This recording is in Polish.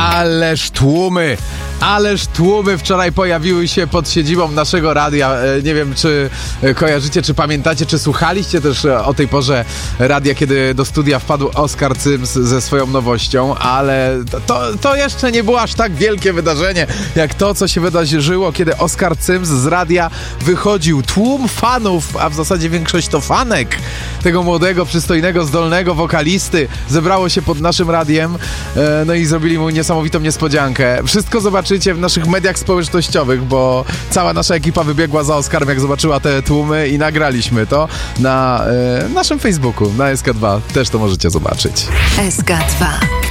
Ależ tłumy wczoraj pojawiły się pod siedzibą naszego radia. Nie wiem, czy kojarzycie, czy pamiętacie, czy słuchaliście też o tej porze radia, kiedy do studia wpadł Oskar Cyms ze swoją nowością, ale to jeszcze nie było aż tak wielkie wydarzenie, jak to, co się wydarzyło, kiedy Oskar Cyms z radia wychodził. Tłum fanów, a w zasadzie większość to fanek tego młodego, przystojnego, zdolnego wokalisty zebrało się pod naszym radiem, no i zrobili mu niesamowitą niespodziankę. Wszystko zobaczycie w naszych mediach społecznościowych, bo cała nasza ekipa wybiegła za Oskarem, jak zobaczyła te tłumy, i nagraliśmy to na naszym Facebooku, na SK2. Też to możecie zobaczyć. SK2.